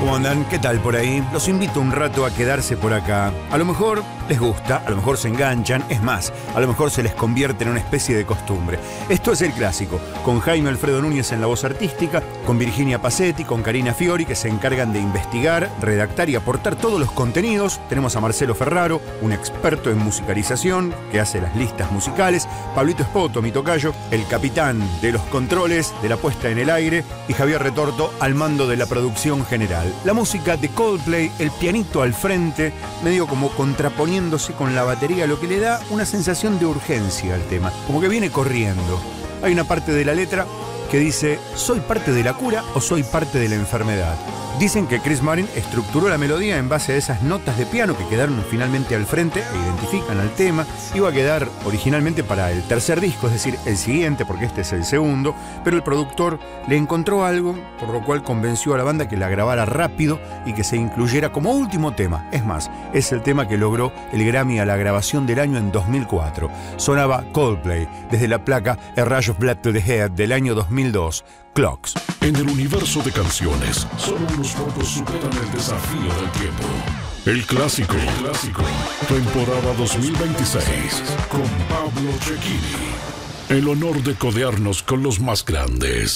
¿Cómo andan? ¿Qué tal por ahí? Los invito un rato a quedarse por acá. A lo mejor les gusta, a lo mejor se enganchan, es más, a lo mejor se les convierte en una especie de costumbre. Esto es El Clásico, con Jaime Alfredo Núñez en la voz artística, con Virginia Passetti, con Karina Fiori, que se encargan de investigar, redactar y aportar todos los contenidos. Tenemos a Marcelo Ferraro, un experto en musicalización, que hace las listas musicales, Pablito Espoto, mi tocayo, el capitán de los controles, de la puesta en el aire, y Javier Retorto al mando de la producción general. La música de Coldplay, el pianito al frente, medio como contraponiéndose con la batería, lo que le da una sensación de urgencia al tema, como que viene corriendo. Hay una parte de la letra que dice: ¿soy parte de la cura o soy parte de la enfermedad? Dicen que Chris Martin estructuró la melodía en base a esas notas de piano que quedaron finalmente al frente e identifican al tema. Iba a quedar originalmente para el tercer disco, es decir, el siguiente, porque este es el segundo, pero el productor le encontró algo, por lo cual convenció a la banda que la grabara rápido y que se incluyera como último tema. Es más, es el tema que logró el Grammy a la grabación del año en 2004. Sonaba Coldplay desde la placa A Rush of Blood to the Head del año 2002. Clocks. En el universo de canciones, solo unos pocos superan el desafío del tiempo. El Clásico. Temporada 2026. Con Pablo Cecchini. El honor de codearnos con los más grandes.